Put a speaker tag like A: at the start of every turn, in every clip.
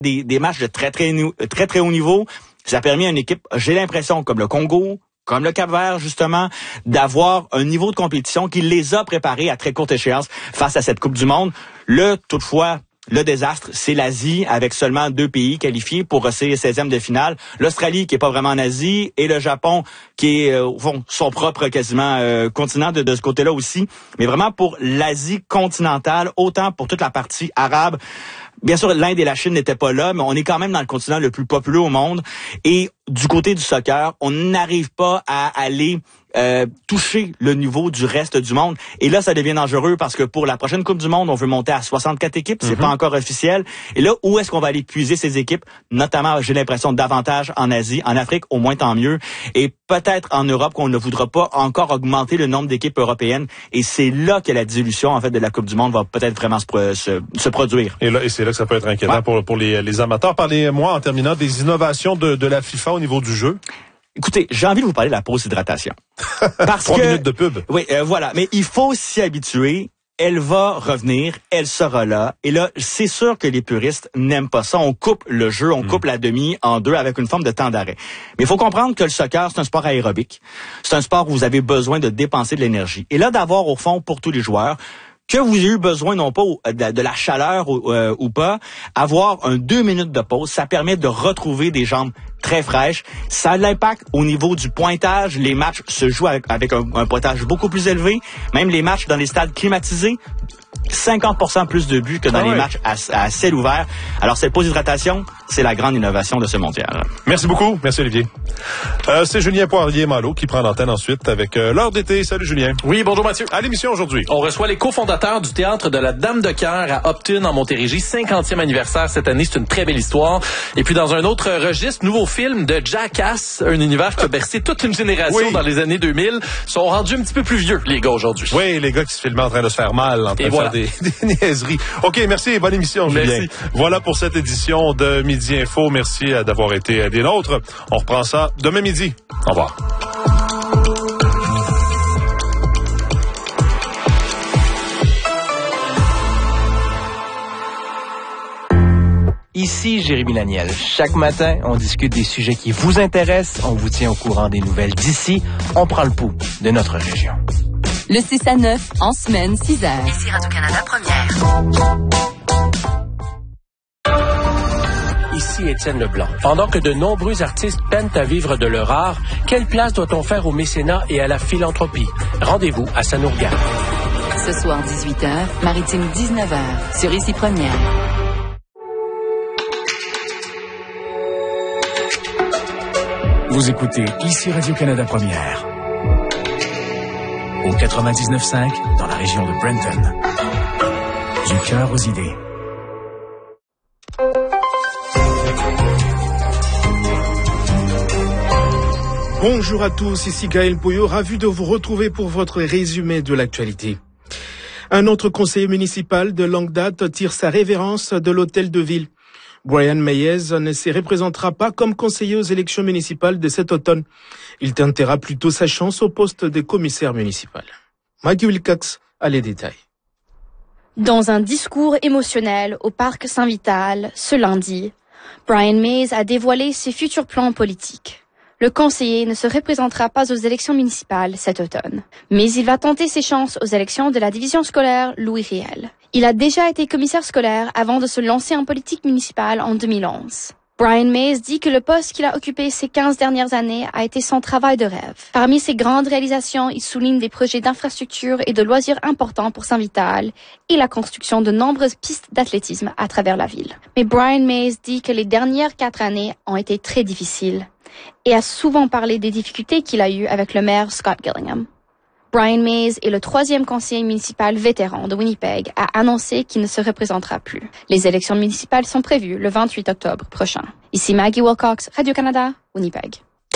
A: des matchs de très haut niveau. Ça a permis à une équipe, j'ai l'impression, comme le Congo, comme le Cap-Vert, justement, d'avoir un niveau de compétition qui les a préparés à très courte échéance face à cette Coupe du Monde. Toutefois, le désastre, c'est l'Asie, avec seulement 2 pays qualifiés pour ces 16e de finale. L'Australie, qui est pas vraiment en Asie, et le Japon, qui est son propre quasiment continent de ce côté-là aussi. Mais vraiment pour l'Asie continentale, autant pour toute la partie arabe. Bien sûr, l'Inde et la Chine n'étaient pas là, mais on est quand même dans le continent le plus populeux au monde. Et du côté du soccer, on n'arrive pas à aller toucher le niveau du reste du monde. Et là, ça devient dangereux parce que pour la prochaine Coupe du Monde, on veut monter à 64 équipes. C'est pas encore officiel. Et là, où est-ce qu'on va aller puiser ces équipes? Notamment, j'ai l'impression, davantage en Asie. En Afrique, au moins, tant mieux. Et peut-être en Europe, qu'on ne voudra pas encore augmenter le nombre d'équipes européennes. Et c'est là que la dilution, en fait, de la Coupe du Monde va peut-être vraiment se produire.
B: Et c'est là que ça peut être inquiétant pour les amateurs. Parlez-moi, en terminant, des innovations de la FIFA au niveau du jeu.
A: Écoutez, j'ai envie de vous parler de la pause d'hydratation. Parce
B: 3 minutes de pub.
A: Oui, voilà. Mais il faut s'y habituer. Elle va revenir, elle sera là. Et là, c'est sûr que les puristes n'aiment pas ça. On coupe le jeu, on coupe la demi en 2 avec une forme de temps d'arrêt. Mais il faut comprendre que le soccer, c'est un sport aérobique. C'est un sport où vous avez besoin de dépenser de l'énergie. Et là, d'avoir au fond, pour tous les joueurs, que vous ayez eu besoin, non pas de la chaleur ou pas, avoir 2 minutes de pause, ça permet de retrouver des jambes très fraîches. Ça a de l'impact au niveau du pointage. Les matchs se jouent avec un pointage beaucoup plus élevé. Même les matchs dans les stades climatisés, 50% plus de buts que dans les matchs à ciel ouvert. Alors, cette pause d'hydratation, c'est la grande innovation de ce mondial.
B: Merci beaucoup. Merci, Olivier. C'est Julien Poirier-Malo qui prend l'antenne ensuite avec l'heure d'été. Salut, Julien.
C: Oui, bonjour, Mathieu.
B: À l'émission aujourd'hui,
C: on reçoit les cofondateurs du Théâtre de la Dame de Cœur à Upton, en Montérégie. 50e anniversaire cette année. C'est une très belle histoire. Et puis, dans un autre registre, nouveau film de Jackass, un univers qui a bercé toute une génération dans les années 2000. Sont rendus un petit peu plus vieux, les gars, aujourd'hui.
B: Oui, les gars qui se filmaient en train de se faire mal, en train de faire des niaiseries. OK, merci et bonne émission, Julien.
C: Merci.
B: Voilà pour cette édition de Midi Info. Merci d'avoir été des nôtres. On reprend ça demain midi. Au revoir.
D: Ici Jérémy Laniel. Chaque matin, on discute des sujets qui vous intéressent. On vous tient au courant des nouvelles d'ici. On prend le pouls de notre région.
E: Le 6 à 9, en semaine, 6 heures.
F: Ici Radio-Canada Première.
G: Ici Étienne Leblanc. Pendant que de nombreux artistes peinent à vivre de leur art, quelle place doit-on faire au mécénat et à la philanthropie? Rendez-vous à Sanourgade.
E: Ce soir, 18h, Maritime 19h, sur Ici Première.
H: Vous écoutez Ici Radio-Canada Première. Au 99.5, dans la région de Brenton. Du cœur aux idées.
I: Bonjour à tous, ici Gaël Poyot, ravi de vous retrouver pour votre résumé de l'actualité. Un autre conseiller municipal de longue date tire sa révérence de l'hôtel de ville. Brian Mayes ne se représentera pas comme conseiller aux élections municipales de cet automne. Il tentera plutôt sa chance au poste de commissaire municipal. Maggie Wilcox a les détails.
J: Dans un discours émotionnel au Parc Saint-Vital ce lundi, Brian Mayes a dévoilé ses futurs plans politiques. Le conseiller ne se représentera pas aux élections municipales cet automne, mais il va tenter ses chances aux élections de la division scolaire Louis Riel. Il a déjà été commissaire scolaire avant de se lancer en politique municipale en 2011. Brian Mayes dit que le poste qu'il a occupé ces 15 dernières années a été son travail de rêve. Parmi ses grandes réalisations, il souligne des projets d'infrastructure et de loisirs importants pour Saint-Vital et la construction de nombreuses pistes d'athlétisme à travers la ville. Mais Brian Mayes dit que les dernières 4 années ont été très difficiles et a souvent parlé des difficultés qu'il a eues avec le maire Scott Gillingham. Brian Mayes est le 3e conseiller municipal vétéran de Winnipeg a annoncé qu'il ne se représentera plus. Les élections municipales sont prévues le 28 octobre prochain. Ici Maggie Wilcox, Radio-Canada, Winnipeg.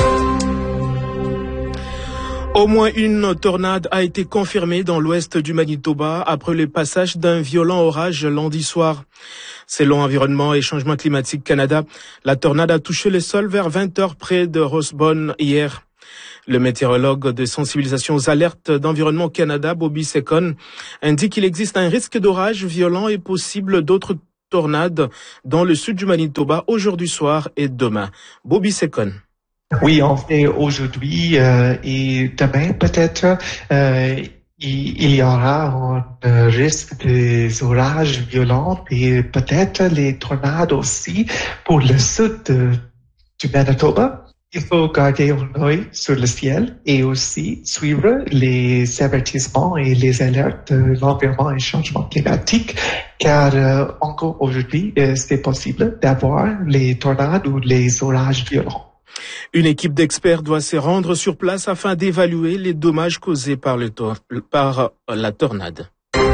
I: Au moins une tornade a été confirmée dans l'ouest du Manitoba après le passage d'un violent orage lundi soir. Selon Environnement et Changement climatique Canada, la tornade a touché le sol vers 20h près de Rosebonne hier. Le météorologue de sensibilisation aux alertes d'Environnement Canada, Bobby Secon, indique qu'il existe un risque d'orage violent et possible d'autres tornade dans le sud du Manitoba aujourd'hui soir et demain. Bobby Secon.
K: Oui, en fait, aujourd'hui et demain peut-être, il y aura un risque des orages violents et peut-être les tornades aussi pour le sud du Manitoba. Il faut garder un œil sur le ciel et aussi suivre les avertissements et les alertes de l'environnement et changement climatique, car encore aujourd'hui, c'est possible d'avoir les tornades ou les orages violents.
I: Une équipe d'experts doit se rendre sur place afin d'évaluer les dommages causés par la tornade.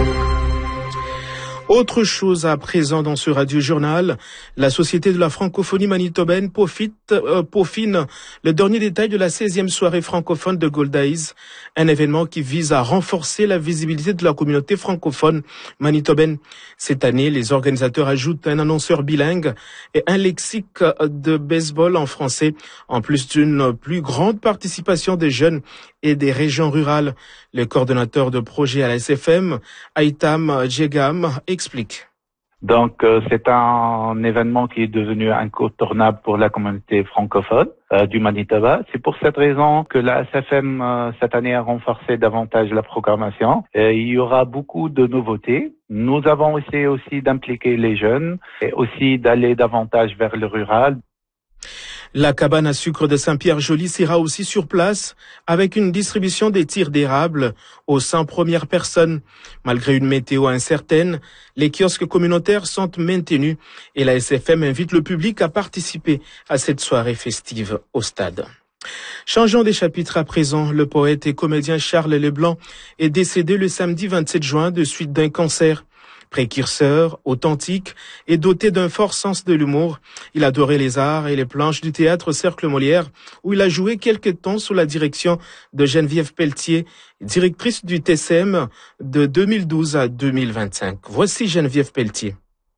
I: Autre chose à présent dans ce radiojournal, la Société de la francophonie manitobaine peaufine le dernier détail de la 16e soirée francophone de Goldaïs, un événement qui vise à renforcer la visibilité de la communauté francophone manitobaine. Cette année, les organisateurs ajoutent un annonceur bilingue et un lexique de baseball en français, en plus d'une plus grande participation des jeunes et des régions rurales. Le coordonnateur de projet à la SFM, Aitam Djegam, explique.
L: Donc, c'est un événement qui est devenu incontournable pour la communauté francophone du Manitoba. C'est pour cette raison que la SFM, cette année, a renforcé davantage la programmation. Il y aura beaucoup de nouveautés. Nous avons essayé aussi d'impliquer les jeunes et aussi d'aller davantage vers le rural.
I: La cabane à sucre de Saint-Pierre-Joli sera aussi sur place avec une distribution des tirs d'érable aux 100 premières personnes. Malgré une météo incertaine, les kiosques communautaires sont maintenus et la SFM invite le public à participer à cette soirée festive au stade. Changeons des chapitres à présent. Le poète et comédien Charles Leblanc est décédé le samedi 27 juin de suite d'un cancer. Précurseur, authentique et doté d'un fort sens de l'humour, il adorait les arts et les planches du théâtre Cercle Molière, où il a joué quelque temps sous la direction de Geneviève Pelletier, directrice du TCM de 2012 à 2025. Voici Geneviève Pelletier.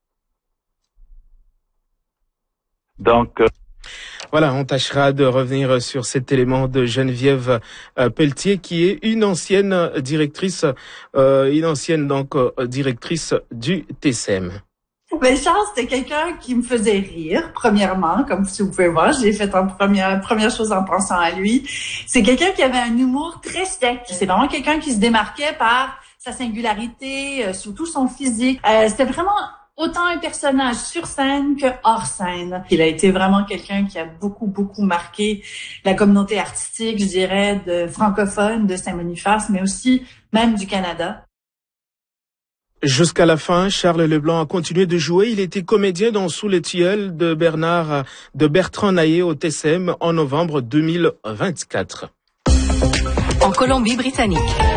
I: Voilà, on tâchera de revenir sur cet élément de Geneviève Pelletier, qui est une ancienne directrice du TCM.
M: Ben Charles, c'était quelqu'un qui me faisait rire, premièrement, comme vous pouvez voir. J'ai fait en première chose en pensant à lui. C'est quelqu'un qui avait un humour très sec. C'est vraiment quelqu'un qui se démarquait par sa singularité, surtout son physique. C'était vraiment autant un personnage sur scène que hors scène. Il a été vraiment quelqu'un qui a beaucoup marqué la communauté artistique, je dirais, de francophone de Saint-Boniface, mais aussi même du Canada.
I: Jusqu'à la fin, Charles Leblanc a continué de jouer. Il était comédien dans Sous les tilleuls de Bertrand Naillet au TCM en novembre 2024.
E: En Colombie-Britannique.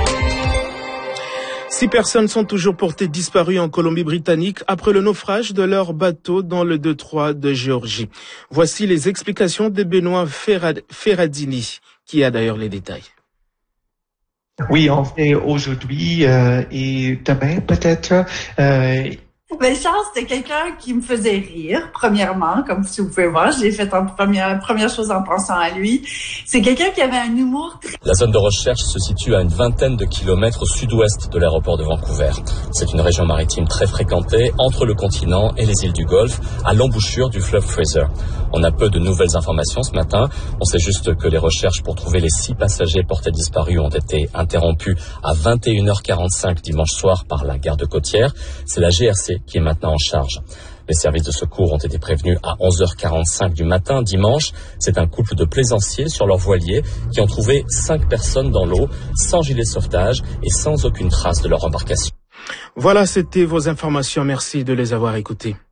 I: 6 personnes sont toujours portées disparues en Colombie-Britannique après le naufrage de leur bateau dans le détroit de Géorgie. Voici les explications de Benoît Ferradini, qui a d'ailleurs les détails.
K: Oui, en fait, aujourd'hui et demain peut-être.
M: Ben Charles, c'était quelqu'un qui me faisait rire, premièrement, comme vous pouvez voir. J'ai fait en première chose en pensant à lui. C'est quelqu'un qui avait un humour très...
N: La zone de recherche se situe à une vingtaine de kilomètres au sud-ouest de l'aéroport de Vancouver. C'est une région maritime très fréquentée entre le continent et les îles du Golfe, à l'embouchure du fleuve Fraser. On a peu de nouvelles informations ce matin. On sait juste que les recherches pour trouver les 6 passagers portés disparus ont été interrompues à 21h45 dimanche soir par la garde côtière. C'est la GRC qui est maintenant en charge. Les services de secours ont été prévenus à 11h45 du matin dimanche. C'est un couple de plaisanciers sur leur voilier qui ont trouvé 5 personnes dans l'eau, sans gilet de sauvetage et sans aucune trace de leur embarcation.
I: Voilà, c'était vos informations. Merci de les avoir écoutées.